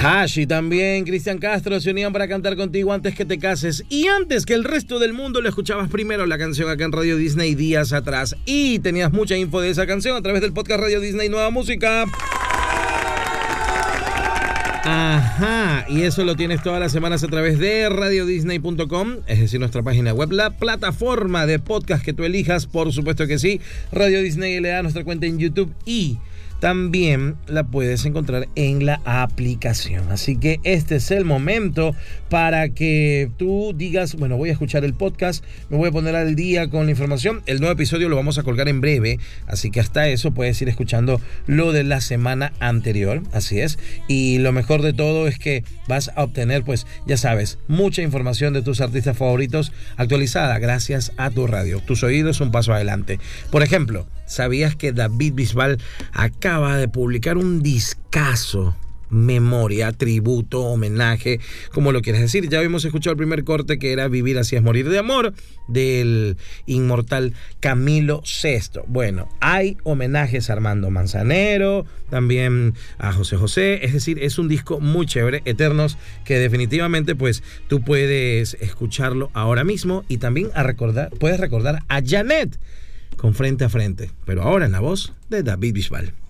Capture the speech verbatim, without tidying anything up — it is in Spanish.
Hashi también, Cristian Castro se unían para cantar contigo antes que te cases y antes que el resto del mundo lo escuchabas primero la canción acá en Radio Disney días atrás y tenías mucha info de esa canción a través del podcast Radio Disney Nueva Música. Ajá, y eso lo tienes todas las semanas a través de radio disney punto com, es decir, nuestra página web, la plataforma de podcast que tú elijas, por supuesto que sí, Radio Disney le da nuestra cuenta en YouTube y también la puedes encontrar en la aplicación. Así que este es el momento para que tú digas, bueno, voy a escuchar el podcast, me voy a poner al día con la información. El nuevo episodio lo vamos a colgar en breve, así que hasta eso puedes ir escuchando lo de la semana anterior, así es. Y lo mejor de todo es que vas a obtener, pues ya sabes, mucha información de tus artistas favoritos actualizada gracias a tu radio. Tus oídos un paso adelante. Por ejemplo, ¿sabías que David Bisbal acaba de publicar un discazo? Memoria, tributo, homenaje, como lo quieras decir. Ya habíamos escuchado el primer corte que era Vivir así es morir de amor, del inmortal Camilo Sesto. Bueno, hay homenajes a Armando Manzanero, también a José José, es decir, es un disco muy chévere, Eternos, que definitivamente pues tú puedes escucharlo ahora mismo y también a recordar, puedes recordar a Janet con Frente a Frente, pero ahora en la voz de David Bisbal.